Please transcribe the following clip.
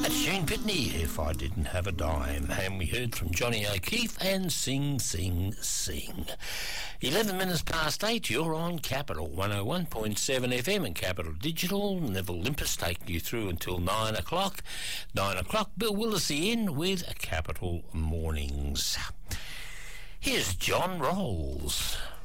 June Pitney, If I Didn't Have a Dime. And we heard from Johnny O'Keefe and Sing, Sing, Sing. 11 minutes past 8, you're on Capital 101.7 FM and Capital Digital. Neville Limpus taking you through until 9 o'clock. 9 o'clock, Bill Willisey in with Capital Mornings. Here's John Rolls.